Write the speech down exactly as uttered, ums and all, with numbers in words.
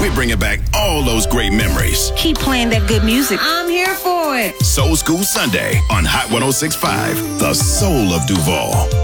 We're bringing back all those great memories. Keep playing that good music. I'm here for it. Soul School Sunday on Hot one oh six point five, the soul of Duval.